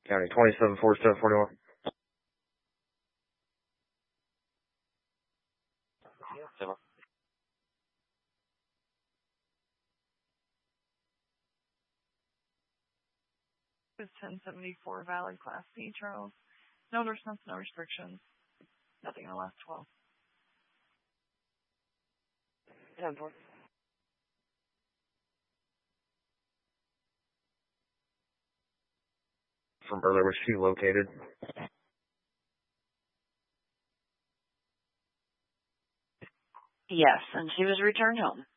County 274741. Is 1074 valid Class C, Charles. No endorsements, no restrictions. Nothing in the last 12. 10-4. From earlier, was she located? Yes, and she was returned home.